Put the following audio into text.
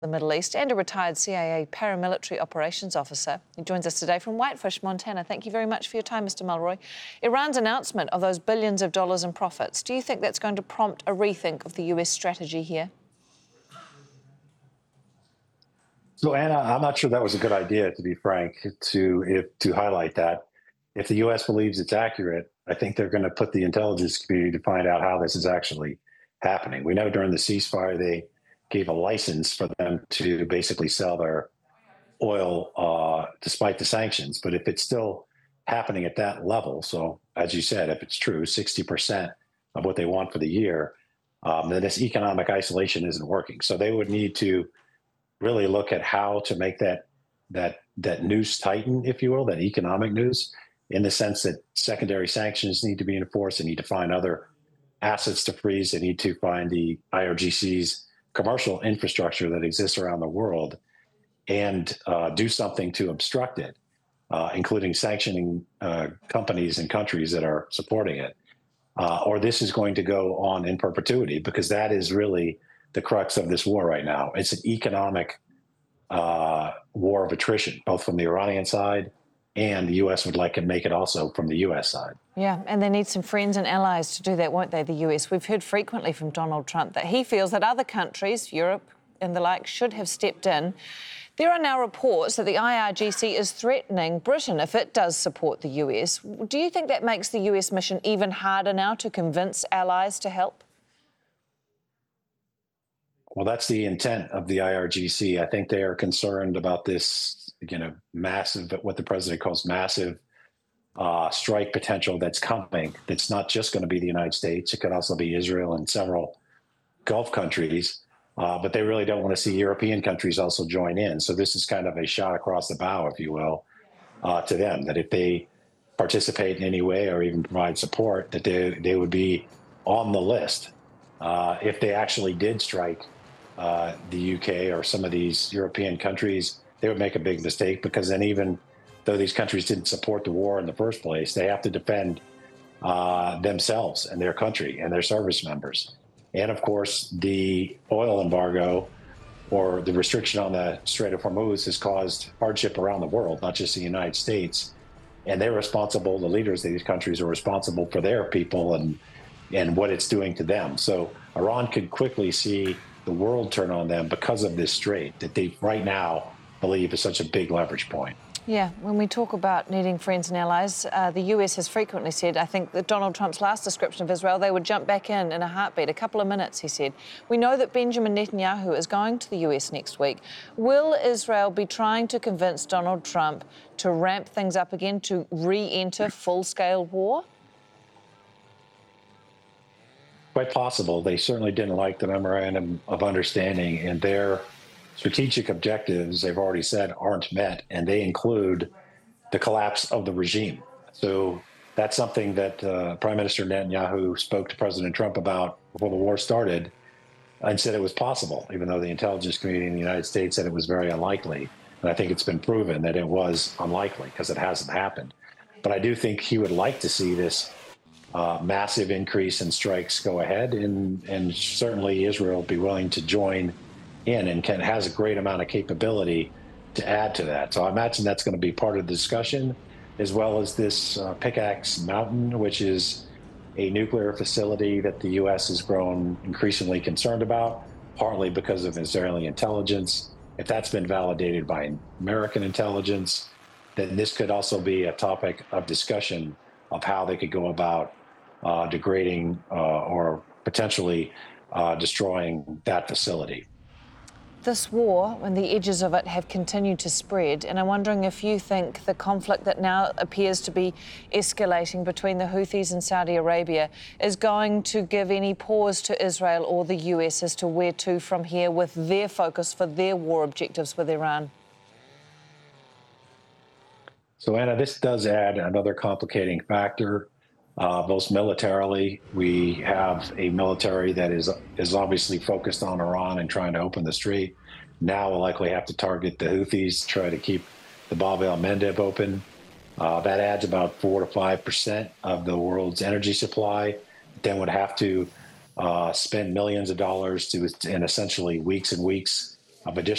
the Middle East and a retired CIA paramilitary operations officer. He joins us today from Whitefish, Montana. Thank you very much for your time, Mr. Mulroy. Iran's announcement of those billions of dollars in profits, do you think that's going to prompt a rethink of the US strategy here? So, Anna, I'm not sure that was a good idea, to be frank, to highlight that. If the U.S. believes it's accurate, I think they're going to put the intelligence community to find out how this is actually happening. We know during the ceasefire, they gave a license for them to basically sell their oil despite the sanctions. But if it's still happening at that level, so as you said, if it's true, 60% of what they want for the year, then this economic isolation isn't working. So they would need to really look at how to make that noose tighten, if you will, that economic noose, in the sense that secondary sanctions need to be enforced. They need to find other assets to freeze. They need to find the IRGC's commercial infrastructure that exists around the world and do something to obstruct it, including sanctioning companies and countries that are supporting it. Or this is going to go on in perpetuity, because that is really the crux of this war right now. It's an economic war of attrition, both from the Iranian side, and the U.S. would like to make it also from the U.S. side. Yeah, and they need some friends and allies to do that, won't they, the US? We've heard frequently from Donald Trump that he feels that other countries, Europe and the like, should have stepped in. There are now reports that the IRGC is threatening Britain if it does support the US. Do you think that makes the US mission even harder now to convince allies to help? Well, that's the intent of the IRGC. I think they are concerned about this, massive, what the president calls massive strike potential that's coming. It's not just going to be the United States. It could also be Israel and several Gulf countries. But they really don't want to see European countries also join in. So this is kind of a shot across the bow, if you will, to them, that if they participate in any way or even provide support, that they would be on the list. If they actually did strike the UK or some of these European countries, they would make a big mistake, because then even though these countries didn't support the war in the first place, they have to defend themselves and their country and their service members. And of course, the oil embargo or the restriction on the Strait of Hormuz has caused hardship around the world, not just the United States. And they're responsible, the leaders of these countries are responsible for their people and what it's doing to them. So Iran could quickly see the world turn on them because of this strait that they right now believe is such a big leverage point. Yeah, when we talk about needing friends and allies, the US has frequently said, I think that Donald Trump's last description of Israel, they would jump back in a heartbeat, a couple of minutes, he said. We know that Benjamin Netanyahu is going to the US next week. Will Israel be trying to convince Donald Trump to ramp things up again, to re-enter full-scale war? Quite possible. They certainly didn't like the memorandum of understanding, and their strategic objectives, they've already said, aren't met, and they include the collapse of the regime. So that's something that Prime Minister Netanyahu spoke to President Trump about before the war started and said it was possible, even though the intelligence community in the United States said it was very unlikely. And I think it's been proven that it was unlikely, because it hasn't happened. But I do think he would like to see this massive increase in strikes go ahead, and certainly Israel be willing to join in and has a great amount of capability to add to that. So I imagine that's going to be part of the discussion, as well as this Pickaxe Mountain, which is a nuclear facility that the U.S. has grown increasingly concerned about, partly because of Israeli intelligence. If that's been validated by American intelligence, then this could also be a topic of discussion of how they could go about degrading or potentially destroying that facility. This war, and the edges of it have continued to spread, and I'm wondering if you think the conflict that now appears to be escalating between the Houthis and Saudi Arabia is going to give any pause to Israel or the US as to where to from here with their focus for their war objectives with Iran. So, Anna, this does add another complicating factor. Both militarily, we have a military that is obviously focused on Iran and trying to open the strait. Now we'll likely have to target the Houthis, try to keep the Bab el-Mandeb open. That adds about 4 to 5% of the world's energy supply. Then would have to spend millions of dollars and essentially weeks and weeks of additional